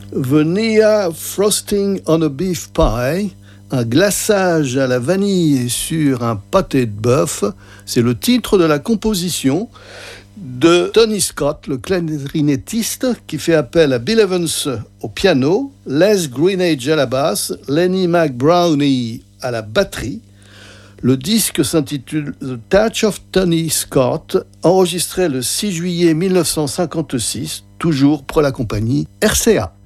Vanilla Frosting on a Beef Pie, un glaçage à la vanille sur un pâté de bœuf, c'est le titre de la composition de Tony Scott, le clarinettiste, qui fait appel à Bill Evans au piano, Les Greenage à la basse, Lenny McBrownie à la batterie. Le disque s'intitule The Touch of Tony Scott, enregistré le 6 juillet 1956, toujours pour la compagnie RCA.